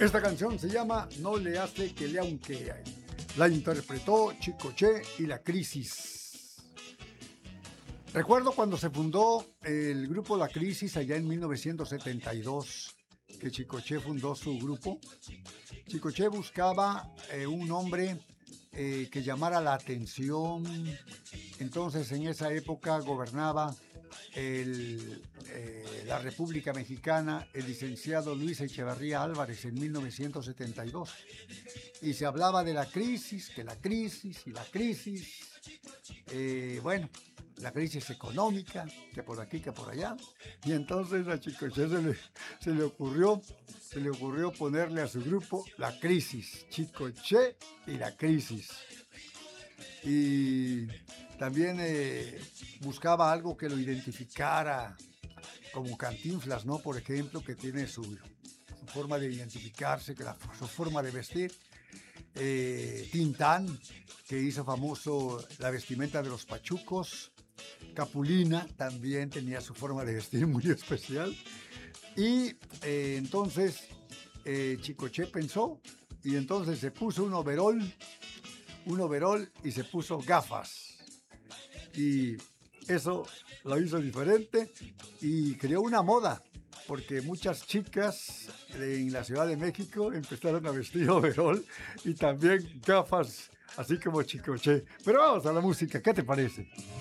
Esta canción se llama No le hace que le aunque. La interpretó Chicoché y La Crisis. Recuerdo cuando se fundó el grupo La Crisis allá en 1972, que Chicoché fundó su grupo. Chicoché buscaba un hombre que llamara la atención. Entonces en esa época gobernaba la República Mexicana el licenciado Luis Echeverría Álvarez en 1972. Y se hablaba de la crisis, que la crisis y la crisis. Bueno, la crisis económica, que por aquí, que por allá. Y entonces a Chicoché se le ocurrió ponerle a su grupo La Crisis, Chicoché y La Crisis. Y también buscaba algo que lo identificara, como Cantinflas, ¿no? Por ejemplo, que tiene su forma de identificarse, su forma de vestir. Tintán, que hizo famoso la vestimenta de los pachucos. Capulina también tenía su forma de vestir muy especial. Y entonces Chicoché pensó, y entonces se puso un overol y se puso gafas. Y eso lo hizo diferente y creó una moda, porque muchas chicas en la Ciudad de México empezaron a vestir overol y también gafas, así como Chicoché. Pero vamos a la música, ¿qué te parece?